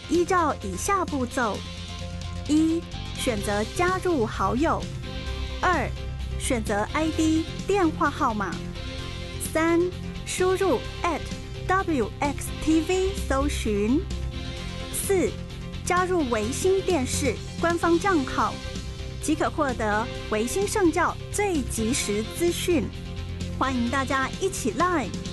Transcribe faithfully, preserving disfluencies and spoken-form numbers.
依照以下步骤：一、选择加入好友；二、选择 I D 电话号码；三、输入 at W X T V 搜寻；四、加入维新电视官方账号，即可获得维新圣教最及时资讯。欢迎大家一起 Line